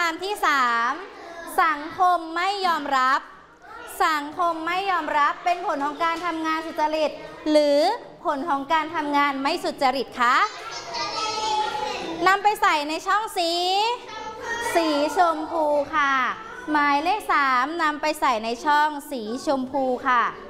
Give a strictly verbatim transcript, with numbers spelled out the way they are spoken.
ามที่สามสังคมไม่ยอมรับสังคมไม่ยอมรับเป็นผลของการทำงานสุจริตหรือผลของการทำงานไม่สุจริตคะนำไปใส่ในช่องสีสีชมพูค่ะหมายเลขสามนำไปใส่ในช่องสีชมพูค่ะ